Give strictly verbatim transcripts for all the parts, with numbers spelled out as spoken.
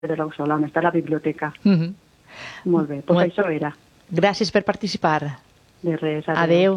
de l'Ausola, on està la biblioteca. Mm-hmm. Molt bé, doncs Molt... això era. Gràcies per participar. De res, adéu. Adéu.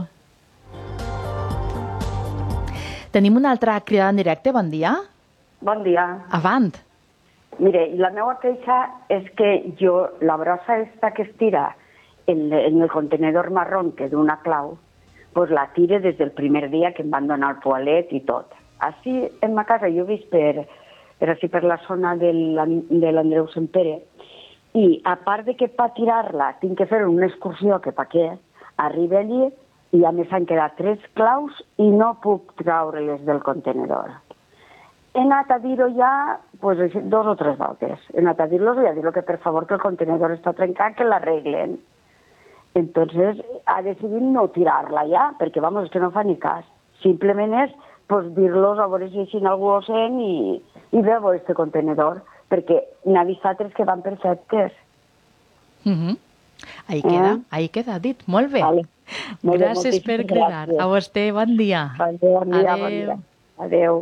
Tenim una altra cridada en directe, bon dia. Bon dia. Avant. Mire, la meva queixa és que jo, la brossa esta que es tira en, en el contenedor marrón que d'una clau, pues la tire des del primer dia que em van donar el poalet i tot. Així, en ma casa, jo he vist per, per, així per la zona de l'Andreu Sant Pere, i a part de que per tirar-la tinc que fer una excursió que pa què, arriba allí i a més han quedat tres claus i no puc treure-les del contenedor. He anat a dir-ho ja pues, dos o tres voltes. He anat a dir-los i a dir-lo que per favor que el contenedor està trencat, que l'arreglen. Entonces ha decidit no tirar-la ja, perquè vamos, és que no fa ni cas. Simplement és pues, dir-los a veure si així algú ho sent i, i veu este contenedor, perquè n'ha vist altres que van perfectes. Mm-hmm. Ahí queda, eh? ahí queda dit. Molt bé. Vale. Molt gràcies bé, per cridar. Gràcies. A vostè, bon dia. Bon dia, bon dia, bon dia. Adéu.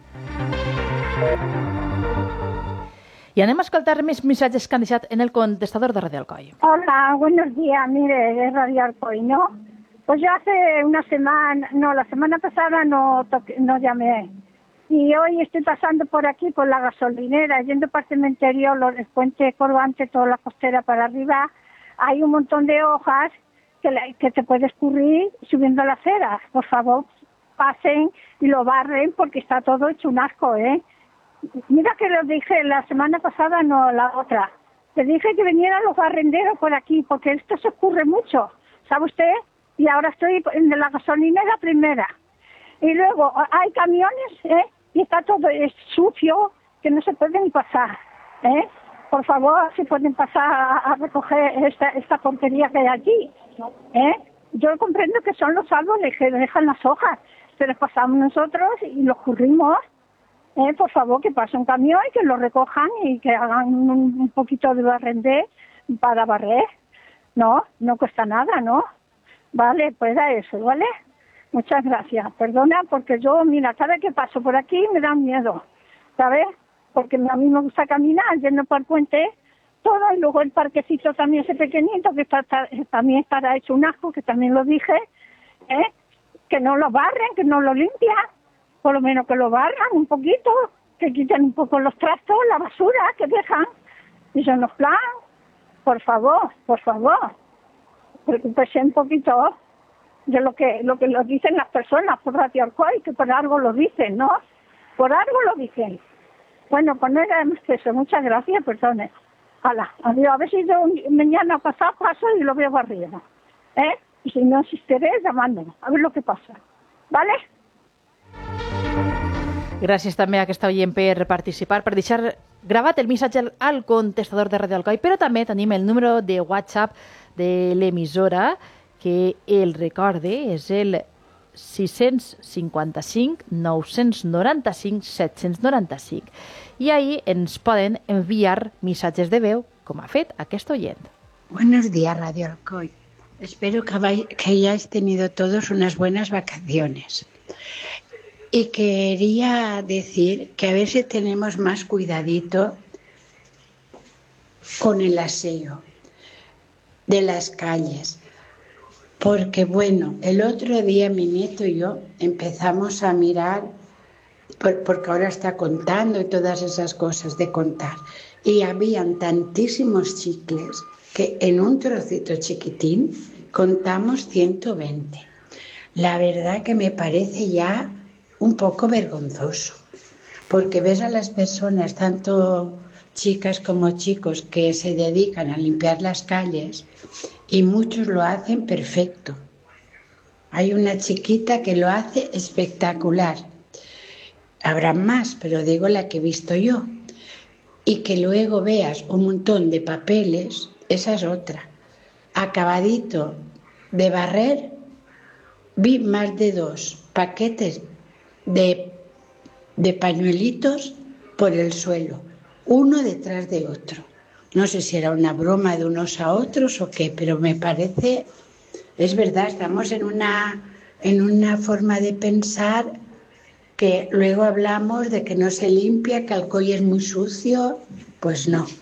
Y anem a escoltar mis mensajes que han deixat en el contestador de Radio Alcoy. Hola, buenos días, mire, de Radio Alcoy, ¿no? Pues yo hace una semana, no, la semana pasada no, toque, no llamé. Y hoy estoy pasando por aquí, por la gasolinera, yendo para el cementerio, el puente Corvante, toda la costera para arriba. Hay un montón de hojas que, la, que te puede escurrir subiendo la acera. Por favor, pasen y lo barren porque está todo hecho un asco, ¿eh? Mira que lo dije la semana pasada, no la otra. Le dije que vinieran los barrenderos por aquí, porque esto se ocurre mucho, ¿sabe usted? Y ahora estoy en la gasolinera primera. Y luego hay camiones, ¿eh? Y está todo es sucio, que no se pueden pasar, ¿eh? Por favor, si pueden pasar a, a recoger esta, esta porquería que hay aquí, ¿eh? Yo comprendo que son los árboles que dejan las hojas, pero pasamos nosotros y los currimos. Eh, por favor, que pase un camión y que lo recojan y que hagan un, un poquito de barrender para barrer. No, no cuesta nada, ¿no? Vale, pues era eso, ¿vale? Muchas gracias. Perdona, porque yo, mira, cada vez que paso por aquí me da miedo, ¿sabes? Porque a mí me gusta caminar, yendo por el puente, todo, y luego el parquecito también ese pequeñito, que está, está, también estará hecho un asco, que también lo dije, ¿eh? Que no lo barren, que no lo limpian. Por lo menos que lo barran un poquito, que quiten un poco los trastos, la basura que dejan. Y yo no plan, por favor, por favor, preocúpese un poquito de lo que lo que lo dicen las personas por Radio Alcoy, que por algo lo dicen, ¿no? Por algo lo dicen. Bueno, pues no era más que eso. Muchas gracias, perdone. Hala, adiós. A ver si yo mañana pasado paso y lo veo barrido, ¿eh? Y si no insistiré, llamándome, a ver lo que pasa. ¿Vale? Gràcies també a aquesta oient per participar, per deixar gravat el missatge al contestador de Radio Alcoy, però també tenim el número de WhatsApp de l'emissora, que el recorde és el sis cinc cinc, nou nou cinc, set nou cinc. I ahí ens poden enviar missatges de veu, com ha fet aquest oient. Buenos días, Radio Alcoy. Espero que, vais, que hayáis tenido todos unas buenas vacaciones. Y quería decir que a ver si tenemos más cuidadito con el aseo de las calles. Porque bueno, el otro día mi nieto y yo empezamos a mirar, porque ahora está contando y todas esas cosas de contar. Y habían tantísimos chicles que en un trocito chiquitín contamos ciento veinte. La verdad que me parece ya un poco vergonzoso, porque ves a las personas, tanto chicas como chicos, que se dedican a limpiar las calles y muchos lo hacen perfecto. Hay una chiquita que lo hace espectacular. Habrá más, pero digo la que he visto yo. Y que luego veas un montón de papeles, esa es otra. Acabadito de barrer, vi más de dos paquetes De, de pañuelitos por el suelo, uno detrás de otro. No sé si era una broma de unos a otros o qué, pero me parece, es verdad, estamos en una, en una forma de pensar que luego hablamos de que no se limpia, que Alcoy es muy sucio. Pues no,